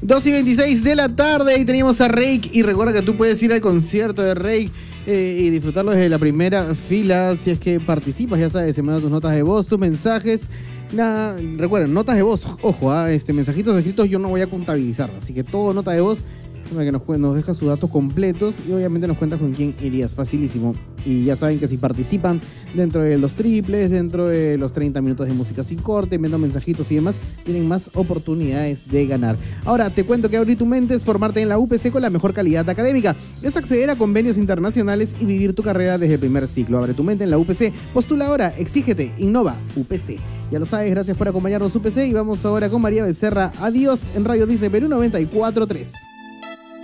2:26 de la tarde y teníamos a Reik. Y recuerda que tú puedes ir al concierto de Reik y disfrutarlo desde la primera fila. Si es que participas, ya sabes, se mandan tus notas de voz, tus mensajes. Nada, recuerden, notas de voz, ojo, mensajitos escritos yo no voy a contabilizar. Así que todo nota de voz, que nos deja sus datos completos y obviamente nos cuentas con quién irías, facilísimo. Y ya saben que si participan dentro de los triples, dentro de los 30 minutos de música sin corte, enviando mensajitos y demás, tienen más oportunidades de ganar. Ahora, te cuento que abrir tu mente es formarte en la UPC con la mejor calidad académica. Es acceder a convenios internacionales y vivir tu carrera desde el primer ciclo. Abre tu mente en la UPC. Postula ahora, exígete, innova, UPC. Ya lo sabes, gracias por acompañarnos UPC y vamos ahora con María Becerra. Adiós en Radio Dice Perú 94.3.